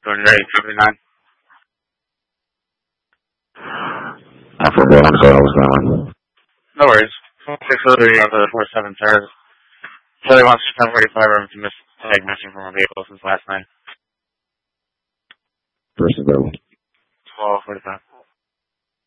When you're ready, 79. I forgot. I'm sorry. I was going. No worries. 603 on the 47 stars. Charlie wants to 1045 room to miss tag missing from a vehicle since last night. First available. 1245.